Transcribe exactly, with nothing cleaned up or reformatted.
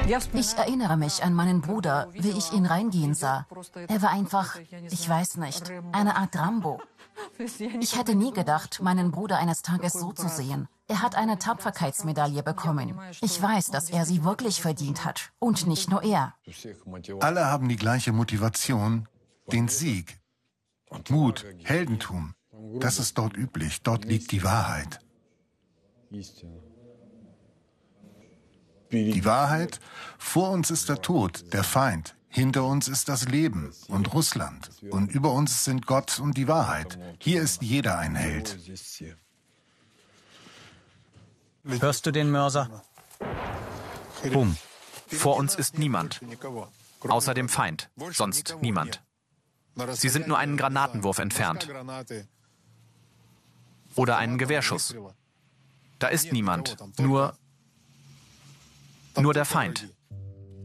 Ich erinnere mich an meinen Bruder, wie ich ihn reingehen sah. Er war einfach, ich weiß nicht, eine Art Rambo. Ich hätte nie gedacht, meinen Bruder eines Tages so zu sehen. Er hat eine Tapferkeitsmedaille bekommen. Ich weiß, dass er sie wirklich verdient hat. Und nicht nur er. Alle haben die gleiche Motivation, den Sieg. Mut, Heldentum. Das ist dort üblich. Dort liegt die Wahrheit. Die Wahrheit? Vor uns ist der Tod, der Feind. Hinter uns ist das Leben und Russland. Und über uns sind Gott und die Wahrheit. Hier ist jeder ein Held. Hörst du den Mörser? Boom. Vor uns ist niemand. Außer dem Feind. Sonst niemand. Sie sind nur einen Granatenwurf entfernt. Oder einen Gewehrschuss. Da ist niemand. Nur, nur der Feind.